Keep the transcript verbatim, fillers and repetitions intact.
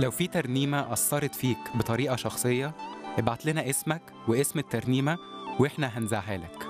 لو في ترنيمة أثّرت فيك بطريقة شخصية، ابعت لنا اسمك واسم الترنيمة وإحنا هنذاعها لك.